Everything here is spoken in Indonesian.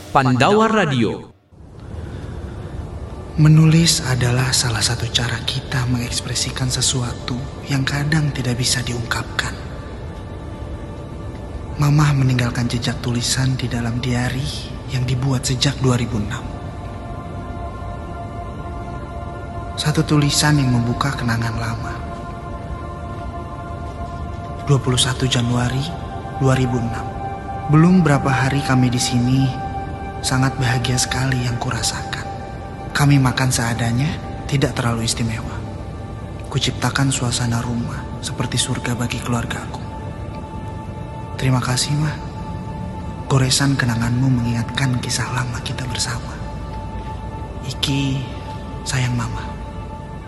Pandawa Radio. Menulis adalah salah satu cara kita mengekspresikan sesuatu yang kadang tidak bisa diungkapkan. Mamah meninggalkan jejak tulisan di dalam diari yang dibuat sejak 2006. Satu tulisan yang membuka kenangan lama. 21 Januari 2006. Belum berapa hari kami di sini, sangat bahagia sekali yang kurasakan. Kami makan seadanya, tidak terlalu istimewa. Kuciptakan suasana rumah seperti surga bagi keluargaku. Terima kasih, Ma. Goresan kenanganmu mengingatkan kisah lama kita bersama. Iki, sayang Mama.